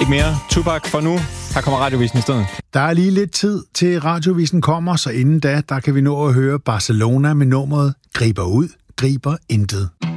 Ikke mere Tupac for nu. Her kommer Radiovisen i stedet. Der er lige lidt tid til Radiovisen kommer, så inden da, der kan vi nå at høre Barcelona med nummeret Griber ud, griber intet.